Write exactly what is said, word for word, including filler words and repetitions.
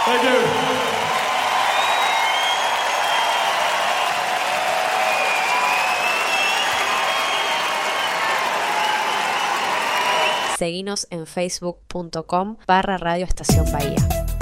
Thank you. Seguinos en facebook punto com barra Radio Estación Bahía.